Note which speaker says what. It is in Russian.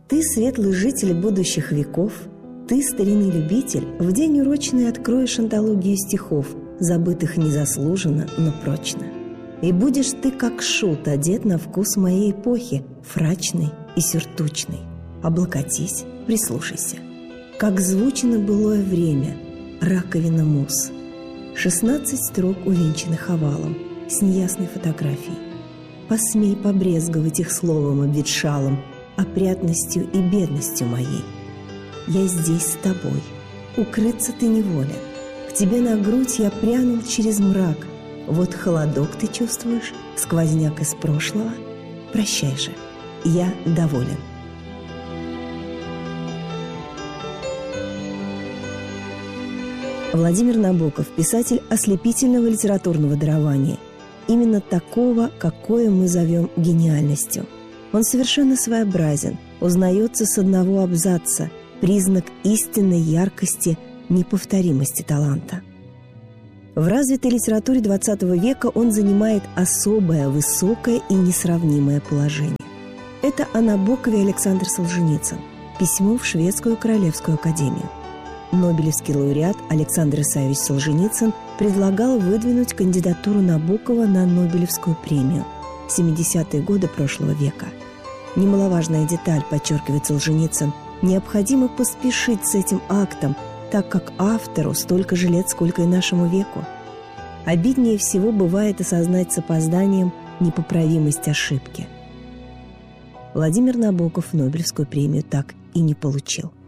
Speaker 1: Ты светлый житель будущих веков, ты, старинный любитель, в день урочный откроешь антологию стихов, забытых незаслуженно, но прочно. И будешь ты, как шут, одет на вкус моей эпохи, фрачный и сюртучный. Облокотись, прислушайся. Как звучно былое время, раковина мус. 16 строк, увенчанных овалом, с неясной фотографией. Посмей побрезговать их словом обветшалым, опрятностью и бедностью моей. Я здесь с тобой, укрыться ты неволен. К тебе на грудь я прянул через мрак. Вот холодок ты чувствуешь, сквозняк из прошлого. Прощай же, я доволен. Владимир Набоков – писатель ослепительного литературного дарования. Именно такого, какое мы зовем гениальностью. Он совершенно своеобразен, узнается с одного абзаца, признак истинной яркости, неповторимости таланта. В развитой литературе XX века он занимает особое, высокое и несравнимое положение. Это о Набокове Александр Солженицын. Письмо в Шведскую Королевскую Академию. Нобелевский лауреат Александр Исаевич Солженицын предлагал выдвинуть кандидатуру Набокова на Нобелевскую премию в 70-е годы прошлого века. Немаловажная деталь, подчеркивает Солженицын, необходимо поспешить с этим актом, так как автору столько же лет, сколько и нашему веку. Обиднее всего бывает осознать с опозданием непоправимость ошибки. Владимир Набоков Нобелевскую премию так и не получил.